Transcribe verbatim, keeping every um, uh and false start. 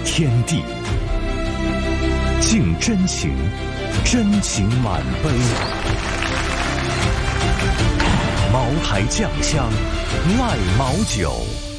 天地。敬真情，真情满杯。茅台酱香，爱毛酒。